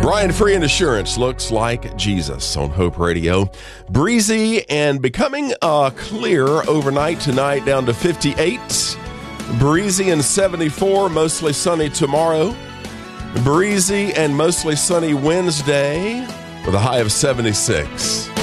Brian Free and Assurance looks like Jesus on Hope Radio. Breezy and becoming clear overnight tonight, down to 58. Breezy and 74, mostly sunny tomorrow. Breezy and mostly sunny Wednesday with a high of 76.